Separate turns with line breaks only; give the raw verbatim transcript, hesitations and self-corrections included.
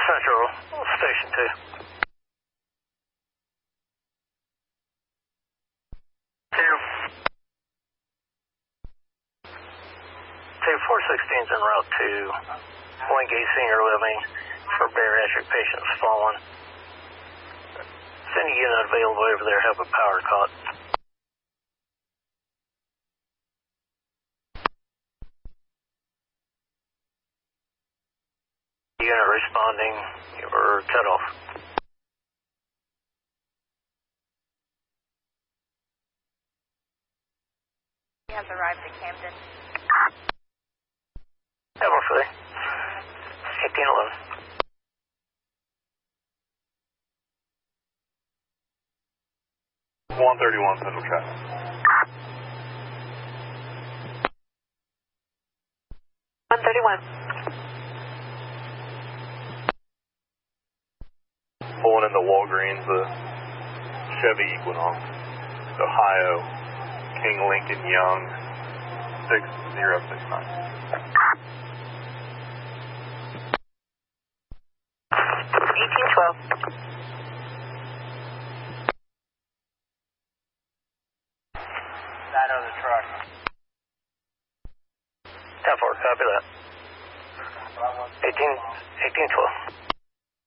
Central, Station two. Two. Two, four sixteen's en route to Wingate Senior Living for bariatric patients fallen. Send a unit available over there, have a power cut. Unit responding, you were cut off.
He has arrived at Camden.
Ever for eighteen eleven.
one thirty-one Central Traffic.
one thirty-one.
Pulling into Walgreens, the Chevy Equinox, Ohio, King Lincoln Young, six zero six nine.
eighteen twelve.
That other truck. ten four, copy that. eighteen, eighteen twelve.